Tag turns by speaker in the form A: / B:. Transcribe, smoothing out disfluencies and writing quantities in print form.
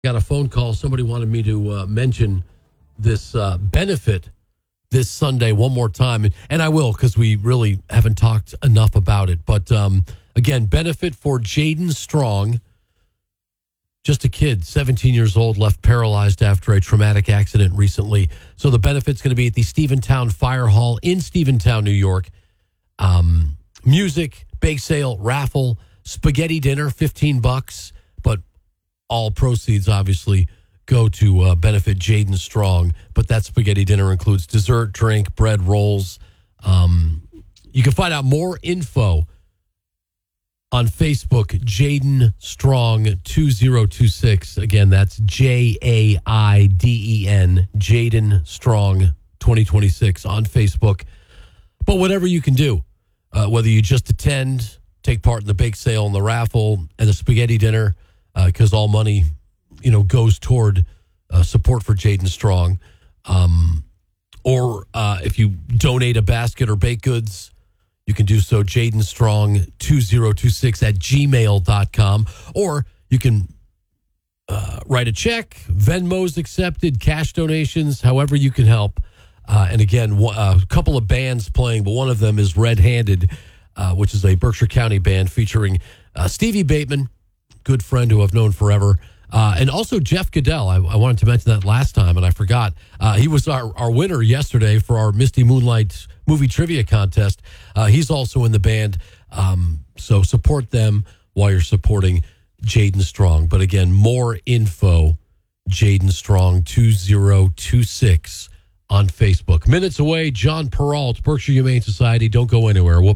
A: Got a phone call. Somebody wanted me to mention this benefit this Sunday one more time. And I will, because we really haven't talked enough about it. But again, benefit for Jaden Strong. Just a kid, 17 years old, left paralyzed after a traumatic accident recently. So the benefit's going to be at the Stephentown Fire Hall in Stephentown, New York. Music, bake sale, raffle, spaghetti dinner, $15. But all proceeds obviously go to benefit Jaden Strong. But that spaghetti dinner includes dessert, drink, bread, rolls. You can find out more info on Facebook, Jaden Strong 2026. Again, that's Jaiden, Jaden Strong 2026 on Facebook. But whatever you can do, whether you just attend, take part in the bake sale and the raffle and the spaghetti dinner, because all money, goes toward support for Jaden Strong. Or if you donate a basket or baked goods, you can do so, Jaden Strong 2026 at gmail.com. Or you can write a check, Venmo's accepted, cash donations, however you can help. And again, a couple of bands playing, but one of them is Red Handed, which is a Berkshire County band featuring Stevie Bateman, good friend who I've known forever, and also Jeff Goodell. I wanted to mention that last time, and I forgot. He was our winner yesterday for our Misty Moonlight movie trivia contest. He's also in the band, so support them while you're supporting Jaden Strong. But again, more info, Jaden Strong 2026 on Facebook. Minutes away, John Peralt, Berkshire Humane Society. Don't go anywhere.